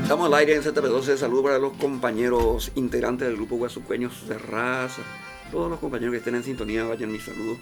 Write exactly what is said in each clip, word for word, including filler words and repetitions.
Estamos al aire en Z P doce. Saludos para los compañeros integrantes del grupo Guasuqueños de Raza. Todos los compañeros que estén en sintonía, vayan mis saludos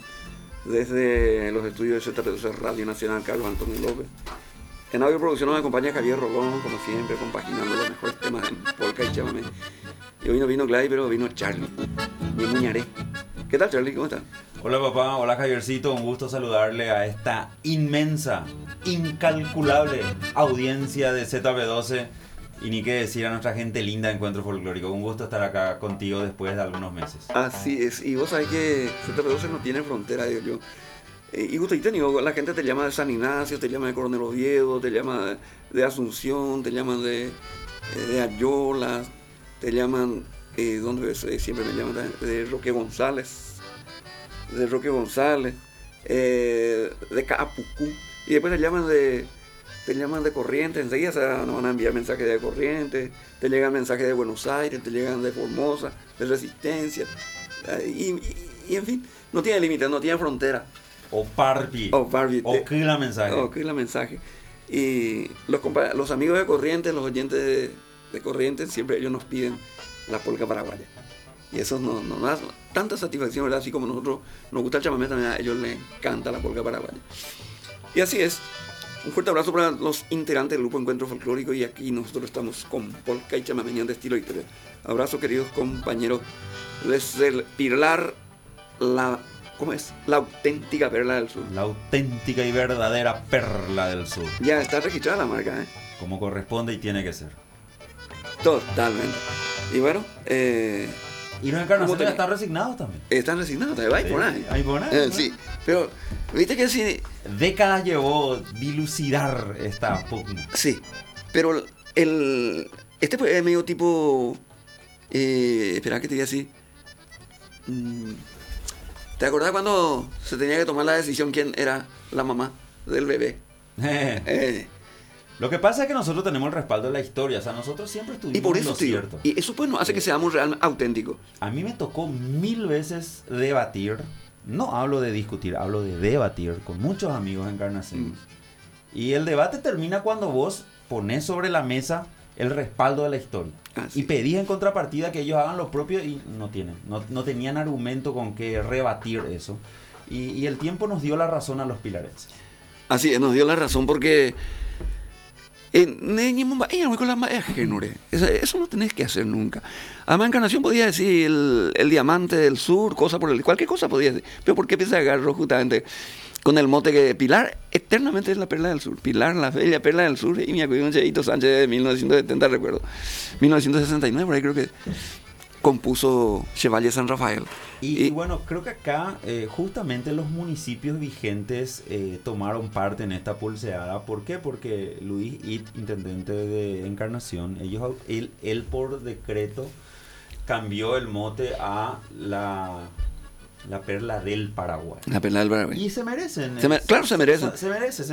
desde los estudios de Z P doce Radio Nacional Carlos Antonio López. En audio producción nos acompaña Javier Rolón, como siempre, compaginando los mejores temas en polka y chamamé. Y hoy no vino Glay, pero vino Charlie y Muñaré. ¿Qué tal, Charlie? ¿Cómo estás? Hola papá, hola Javiercito, un gusto saludarle a esta inmensa, incalculable audiencia de Z P doce y ni qué decir a nuestra gente linda de Encuentro Folclórico. Un gusto estar acá contigo después de algunos meses. Así es, y vos sabés que Z P doce no tiene frontera, digo yo. Eh, y gusto, y te digo, la gente te llama de San Ignacio, te llama de Coronel Oviedo, te llama de, de Asunción, te llaman de, eh, de Ayola, te llaman, eh, ¿dónde ves? Eh, siempre me llaman de, de Roque González, de Roque González, eh, de Caapucú, y después te llaman de, te llaman de Corrientes, enseguida se van a enviar mensajes de Corrientes, te llegan mensajes de Buenos Aires, te llegan de Formosa, de Resistencia, eh, y, y, y en fin, no tiene límites, no tiene frontera. O Parpi. O Parpi. O que la mensaje. O que la mensaje. Y los, los amigos de Corrientes, los oyentes de, de Corrientes, siempre ellos nos piden la polca paraguaya. Y eso nos, nos da tanta satisfacción, ¿verdad? Así como nosotros nos gusta el chamamé, también a ellos les encanta la polca paraguaya. Y así es. Un fuerte abrazo para los integrantes del grupo Encuentro Folclórico, y aquí nosotros estamos con polca y chamamé de estilo Victoria. Abrazo, queridos compañeros, desde el Pilar, la... ¿Cómo es? La auténtica perla del sur. La auténtica y verdadera perla del sur. Ya está registrada la marca, ¿eh? Como corresponde y tiene que ser. Totalmente. Y bueno, eh... Y los encarnaciones ya están resignados también. Están resignados, también. Hay Sí, por ahí. hay por ahí, Eh, ¿no? sí, pero viste que sí... Décadas llevó dilucidar esta pugna. Sí, pero el... Este pues es medio tipo... Eh, espera que te diga así... Mm, ¿te acordás cuando se tenía que tomar la decisión quién era la mamá del bebé? Eh, Lo que pasa es que nosotros tenemos el respaldo de la historia, o sea, nosotros siempre estuvimos y por en eso, lo tío, cierto. y eso pues nos hace que seamos realmente auténticos. A mí me tocó mil veces debatir, no hablo de discutir, hablo de debatir con muchos amigos encarnaciones. Mm. Y el debate termina cuando vos ponés sobre la mesa el respaldo de la historia. Ah, sí. Y pedís en contrapartida que ellos hagan lo propio y no tienen, no, no tenían argumento con que rebatir eso. Y, y el tiempo nos dio la razón a los pilarenses. Así es, nos dio la razón porque eh, eso no tenés que hacer nunca. Además, Encarnación podía decir el, el diamante del sur, cosa por el, cualquier cosa podía decir. Pero ¿por qué piensa agarró justamente con el mote que Pilar eternamente es la perla del sur? Pilar, la bella perla del sur. Y me acuerdo de un Cheito Sánchez de mil novecientos setenta, recuerdo. mil novecientos sesenta y nueve, por ahí creo que compuso Chevalier San Rafael. Y, y, y bueno, creo que acá eh, justamente los municipios vigentes eh, tomaron parte en esta pulseada. ¿Por qué? Porque Luis It, intendente de Encarnación, ellos, él, él por decreto cambió el mote a la... La perla del Paraguay. La perla del Paraguay. Y se merecen. Se me, claro, se merecen. Se, se merece, se